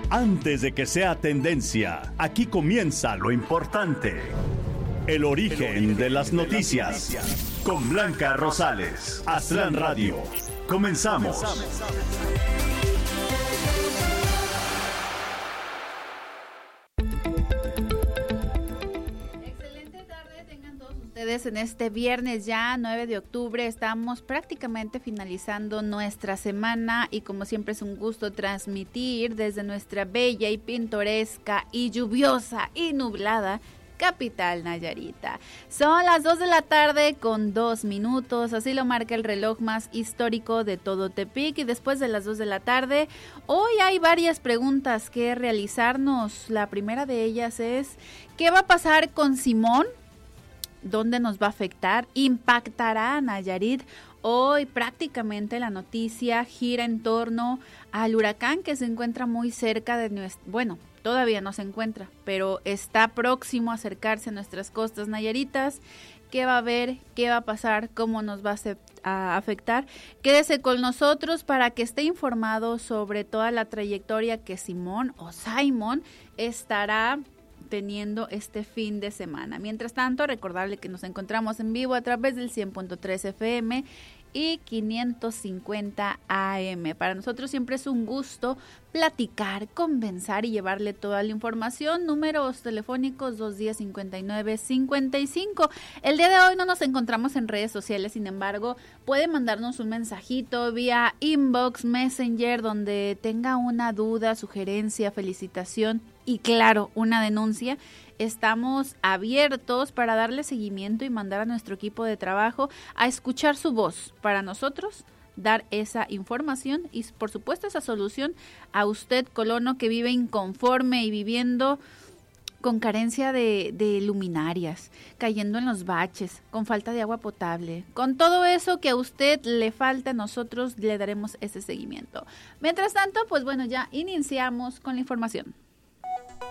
Antes de que sea tendencia, aquí comienza lo importante. El origen de las noticias. Con Blanca Rosales. Aztlán Radio. Comenzamos. En este viernes ya 9 de octubre estamos prácticamente finalizando nuestra semana y como siempre es un gusto transmitir desde nuestra bella y pintoresca y lluviosa y nublada capital Nayarita. Son las 2 de la tarde con 2 minutos, así lo marca el reloj más histórico de todo Tepic, y después de las 2 de la tarde, hoy hay varias preguntas que realizarnos. La primera de ellas es, ¿qué va a pasar con Simón? ¿Dónde nos va a afectar? ¿Impactará a Nayarit? Hoy prácticamente la noticia gira en torno al huracán que se encuentra muy cerca de bueno, todavía no se encuentra, pero está próximo a acercarse a nuestras costas nayaritas. ¿Qué va a haber? ¿Qué va a pasar? ¿Cómo nos va a afectar? Quédese con nosotros para que esté informado sobre toda la trayectoria que Simón estará teniendo este fin de semana. Mientras tanto, recordarle que nos encontramos en vivo a través del 100.3 FM y 550 AM. Para nosotros siempre es un gusto platicar, conversar y llevarle toda la información. Números telefónicos 210-59-55. El día de hoy no nos encontramos en redes sociales, sin embargo, puede mandarnos un mensajito vía inbox, messenger, donde tenga una duda, sugerencia, felicitación y claro, una denuncia. Estamos abiertos para darle seguimiento y mandar a nuestro equipo de trabajo a escuchar su voz. Para nosotros, dar esa información y, por supuesto, esa solución a usted, colono, que vive inconforme y viviendo con carencia de luminarias, cayendo en los baches, con falta de agua potable. Con todo eso que a usted le falta, nosotros le daremos ese seguimiento. Mientras tanto, pues bueno, ya iniciamos con la información.